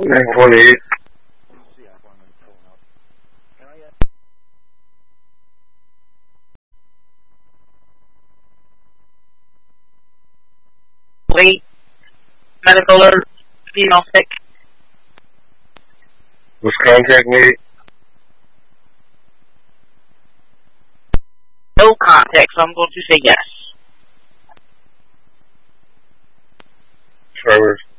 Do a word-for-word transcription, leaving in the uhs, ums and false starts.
nine forty-eight. Wait. Medical alert. Female sick. Was contact made? No contact, so I'm going to say yes. Trevor.